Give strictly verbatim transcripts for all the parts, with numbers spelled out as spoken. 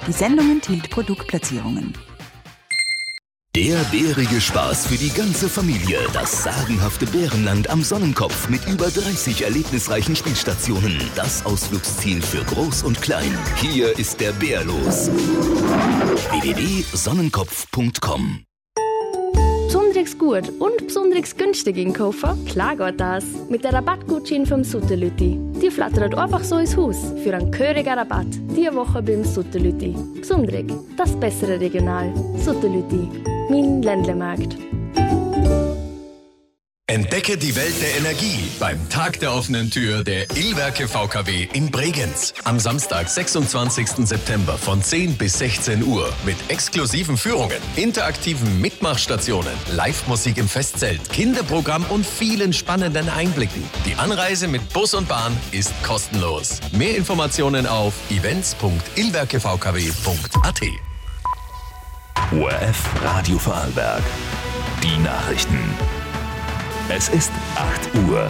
Die Sendung enthielt Produktplatzierungen. Der bärige Spaß für die ganze Familie. Das sagenhafte Bärenland am Sonnenkopf mit über dreißig erlebnisreichen Spielstationen. Das Ausflugsziel für Groß und Klein. Hier ist der Bär los. w w w punkt sonnenkopf punkt com Besonders gut und besonders günstig einkaufen? Klar geht das. Mit der Rabattgutschein vom Sutterlütti. Die flattert einfach so ins Haus für einen gehörigen Rabatt. Diese Woche beim Sutterlütti. Besonders, das bessere Regional. Sutterlütti. Mein Ländlemarkt. Entdecke die Welt der Energie beim Tag der offenen Tür der Illwerke V K W in Bregenz. Am Samstag, sechsundzwanzigsten September von zehn bis sechzehn Uhr mit exklusiven Führungen, interaktiven Mitmachstationen, Live-Musik im Festzelt, Kinderprogramm und vielen spannenden Einblicken. Die Anreise mit Bus und Bahn ist kostenlos. Mehr Informationen auf events punkt illwerke v k w punkt a t. O R F Radio Vorarlberg. Die Nachrichten. Es ist acht Uhr.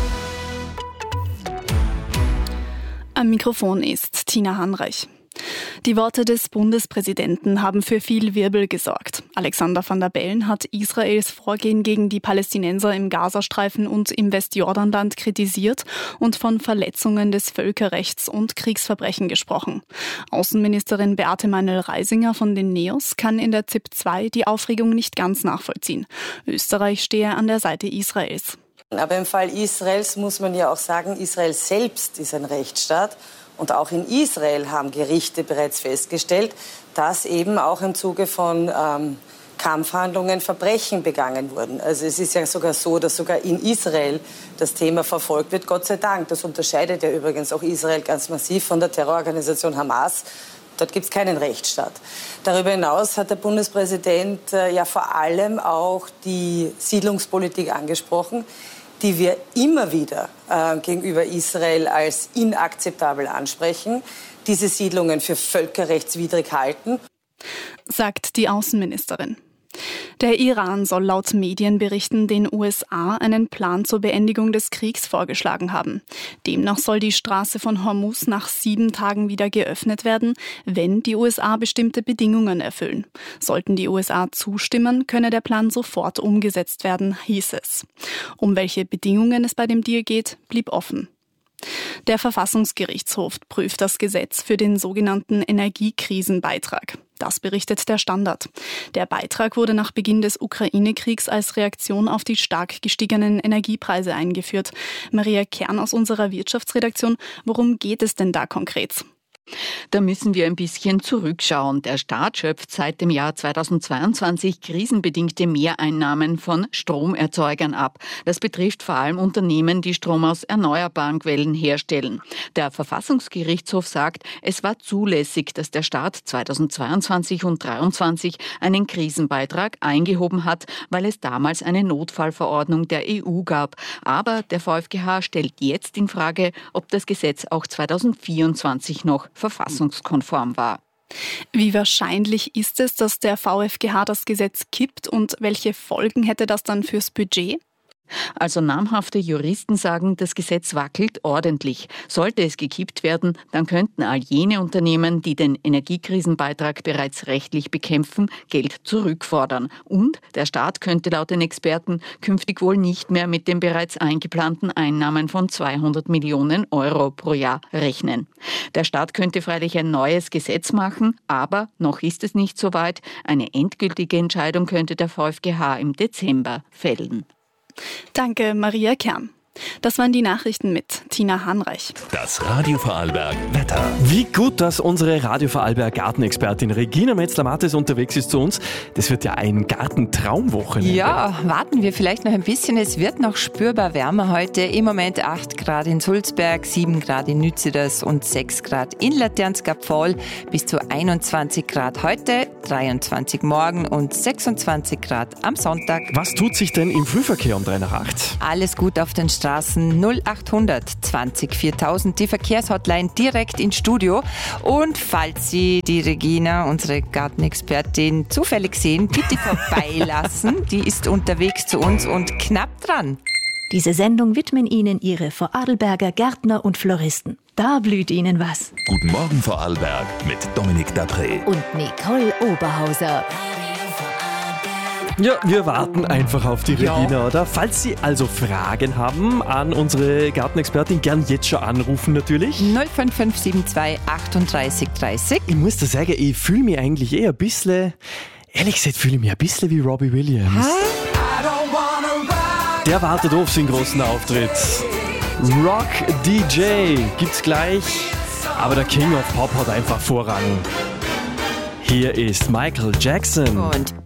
Am Mikrofon ist Tina Hanreich. Die Worte des Bundespräsidenten haben für viel Wirbel gesorgt. Alexander Van der Bellen hat Israels Vorgehen gegen die Palästinenser im Gazastreifen und im Westjordanland kritisiert und von Verletzungen des Völkerrechts und Kriegsverbrechen gesprochen. Außenministerin Beate Meinl-Reisinger von den Neos kann in der Z I P zwei die Aufregung nicht ganz nachvollziehen. Österreich stehe an der Seite Israels. Aber im Fall Israels muss man ja auch sagen, Israel selbst ist ein Rechtsstaat. Und auch in Israel haben Gerichte bereits festgestellt, dass eben auch im Zuge von ähm, Kampfhandlungen Verbrechen begangen wurden. Also es ist ja sogar so, dass sogar in Israel das Thema verfolgt wird, Gott sei Dank. Das unterscheidet ja übrigens auch Israel ganz massiv von der Terrororganisation Hamas. Dort gibt es keinen Rechtsstaat. Darüber hinaus hat der Bundespräsident äh, ja vor allem auch die Siedlungspolitik angesprochen, die wir immer wieder äh, gegenüber Israel als inakzeptabel ansprechen, diese Siedlungen für völkerrechtswidrig halten, sagt die Außenministerin. Der Iran soll laut Medienberichten den U S A einen Plan zur Beendigung des Kriegs vorgeschlagen haben. Demnach soll die Straße von Hormuz nach sieben Tagen wieder geöffnet werden, wenn die U S A bestimmte Bedingungen erfüllen. Sollten die U S A zustimmen, könne der Plan sofort umgesetzt werden, hieß es. Um welche Bedingungen es bei dem Deal geht, blieb offen. Der Verfassungsgerichtshof prüft das Gesetz für den sogenannten Energiekrisenbeitrag. Das berichtet der Standard. Der Beitrag wurde nach Beginn des Ukraine-Kriegs als Reaktion auf die stark gestiegenen Energiepreise eingeführt. Maria Kern aus unserer Wirtschaftsredaktion, worum geht es denn da konkret? Da müssen wir ein bisschen zurückschauen. Der Staat schöpft seit dem Jahr zweitausendzweiundzwanzig krisenbedingte Mehreinnahmen von Stromerzeugern ab. Das betrifft vor allem Unternehmen, die Strom aus erneuerbaren Quellen herstellen. Der Verfassungsgerichtshof sagt, es war zulässig, dass der Staat zweitausendzweiundzwanzig und zweitausenddreiundzwanzig einen Krisenbeitrag eingehoben hat, weil es damals eine Notfallverordnung der E U gab. Aber der VfGH stellt jetzt in Frage, ob das Gesetz auch zweitausendvierundzwanzig noch verfassungskonform war. Wie wahrscheinlich ist es, dass der VfGH das Gesetz kippt und welche Folgen hätte das dann fürs Budget? Also namhafte Juristen sagen, das Gesetz wackelt ordentlich. Sollte es gekippt werden, dann könnten all jene Unternehmen, die den Energiekrisenbeitrag bereits rechtlich bekämpfen, Geld zurückfordern. Und der Staat könnte laut den Experten künftig wohl nicht mehr mit den bereits eingeplanten Einnahmen von zweihundert Millionen Euro pro Jahr rechnen. Der Staat könnte freilich ein neues Gesetz machen, aber noch ist es nicht so weit. Eine endgültige Entscheidung könnte der VfGH im Dezember fällen. Danke, Maria Kern. Das waren die Nachrichten mit Tina Hanreich. Das Radio Vorarlberg Wetter. Wie gut, dass unsere Radio Vorarlberg Gartenexpertin Regina Metzler-Mattes unterwegs ist zu uns. Das wird ja ein Gartentraumwochenende. Ja, warten wir vielleicht noch ein bisschen. Es wird noch spürbar wärmer heute. Im Moment acht Grad in Sulzberg, sieben Grad in Nützeders und sechs Grad in Laternsgapfall. Bis zu einundzwanzig Grad heute, dreiundzwanzig morgen und sechsundzwanzig Grad am Sonntag. Was tut sich denn im Frühverkehr um drei nach acht? Alles gut auf den Straßen. null achthundert zwanzig viertausend, die Verkehrshotline direkt ins Studio. Und falls Sie die Regina, unsere Gartenexpertin, zufällig sehen, bitte vorbeilassen. Die ist unterwegs zu uns und knapp dran. Diese Sendung widmen Ihnen Ihre Vorarlberger Gärtner und Floristen. da blüht Ihnen was. Guten Morgen Vorarlberg mit Dominik Dapré. Und Nicole Oberhauser. Ja, wir warten einfach auf die Ja. Regina, oder? Falls Sie also Fragen haben an unsere Gartenexpertin, gern jetzt schon anrufen natürlich. null fünf fünf sieben zwei achtunddreißig dreißig. Ich muss da sagen, ich fühle mich eigentlich eher ein bisschen, ehrlich gesagt fühle ich mich ein bisschen wie Robbie Williams. Der wartet auf seinen großen Auftritt. Rock D J gibt's gleich, aber der King of Pop hat einfach Vorrang. Hier ist Michael Jackson. Und